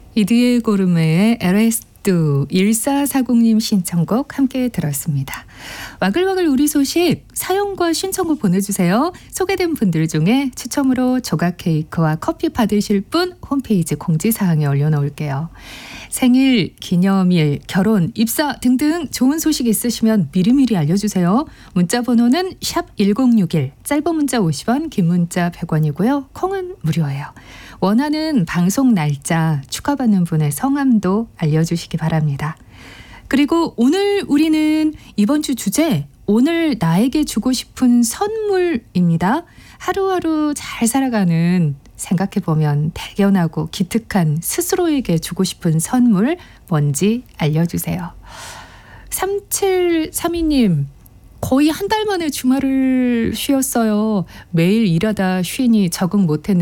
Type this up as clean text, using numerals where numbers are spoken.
이디에 고르메의 에레스투 1440님 신청곡 함께 들었습니다. 와글와글 우리 소식 사연과 신청곡 보내주세요. 소개된 분들 중에 추첨으로 조각 케이크와 커피 받으실 분 홈페이지 공지사항에 올려놓을게요. 생일, 기념일, 결혼, 입사 등등 좋은 소식 있으시면 미리미리 알려주세요. 문자 번호는 샵 1061, 짧은 문자 50원, 긴 문자 100원이고요. 콩은 무료예요. 원하는 방송 날짜, 축하받는 분의 성함도 알려주시기 바랍니다. 그리고 오늘 우리는 이번 주 주제, 오늘 나에게 주고 싶은 선물입니다. 하루하루 잘 살아가는 생각해보면 대견하고 기특한 스스로에게 주고 싶은 선물 뭔지 알려주세요. 3732님, 거의 한 달 만에 주말을 쉬었어요. 매일 일하다 쉬니 적응 못했는데